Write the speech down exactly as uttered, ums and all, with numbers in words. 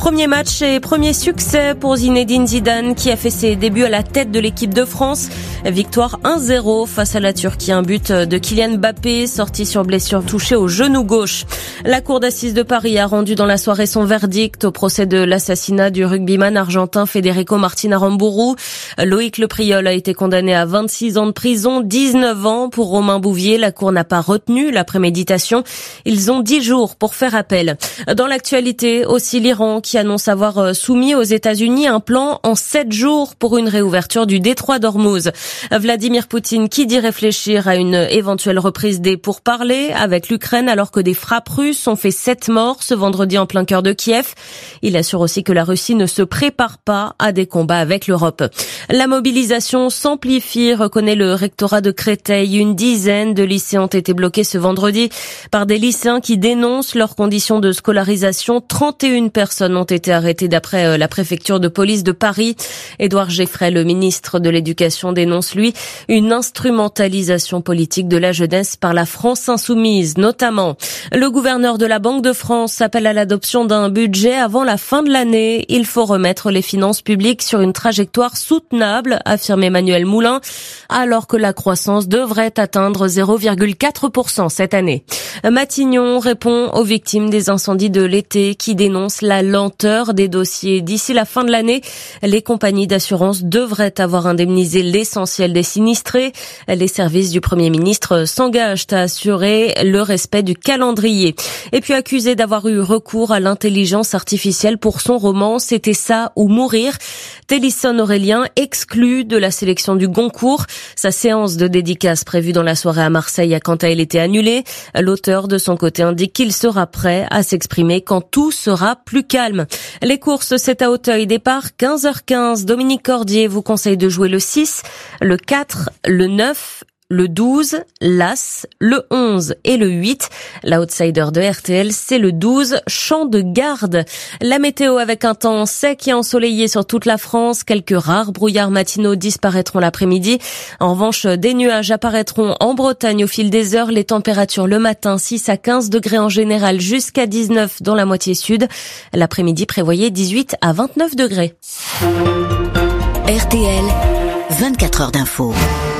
Premier match et premier succès pour Zinedine Zidane qui a fait ses débuts à la tête de l'équipe de France. Victoire un zéro face à la Turquie. Un but de Kylian Mbappé sorti sur blessure touché au genou gauche. La cour d'assises de Paris a rendu dans la soirée son verdict au procès de l'assassinat du rugbyman argentin Federico Martin Aramburu. Loïc Le Priol a été condamné à vingt-six ans de prison, dix-neuf ans pour Romain Bouvier. La cour n'a pas retenu la préméditation. Ils ont dix jours pour faire appel. Dans l'actualité aussi, l'Iran qui annonce avoir soumis aux États-Unis un plan en sept jours pour une réouverture du détroit d'Ormuz. Vladimir Poutine qui dit réfléchir à une éventuelle reprise des pourparlers avec l'Ukraine alors que des frappes russes ont fait sept morts ce vendredi en plein cœur de Kiev. Il assure aussi que la Russie ne se prépare pas à des combats avec l'Europe. La mobilisation s'amplifie, reconnaît le rectorat de Créteil. Une dizaine de lycées ont été bloqués ce vendredi par des lycéens qui dénoncent leurs conditions de scolarisation. trente et une personnes ont été arrêtées d'après la préfecture de police de Paris. Édouard Geffray, le ministre de l'Éducation, dénonce, lui, une instrumentalisation politique de la jeunesse par la France insoumise, notamment. Le gouverneur de la Banque de France appelle à l'adoption d'un budget avant la fin de l'année. Il faut remettre les finances publiques sur une trajectoire soutenable, affirme Emmanuel Moulin, alors que la croissance devrait atteindre zéro virgule quatre pour cent cette année. Matignon répond aux victimes des incendies de l'été qui dénoncent la lenteur des dossiers. D'ici la fin de l'année, les compagnies d'assurance devraient avoir indemnisé l'essentiel des sinistrés. Les services du Premier ministre s'engagent à assurer le respect du calendrier. Et puis accusé d'avoir eu recours à l'intelligence artificielle pour son roman « C'était ça ou mourir », Télisson Aurélien exclu de la sélection du Goncourt. Sa séance de dédicace prévue dans la soirée à Marseille a quant à elle été annulée. L'auteur de son côté indique qu'il sera prêt à s'exprimer quand tout sera plus calme. Les courses, c'est à Auteuil, départ quinze heures quinze. Dominique Cordier vous conseille de jouer le six, le quatre, le neuf, le douze, l'As, le onze et le huit. L'outsider de R T L, c'est le douze, Champ de Garde. La météo avec un temps sec et ensoleillé sur toute la France. Quelques rares brouillards matinaux disparaîtront l'après-midi. En revanche, des nuages apparaîtront en Bretagne au fil des heures. Les températures le matin, six à quinze degrés en général, jusqu'à dix-neuf dans la moitié sud. L'après-midi, prévoyez dix-huit à vingt-neuf degrés. R T L, vingt-quatre heures d'info.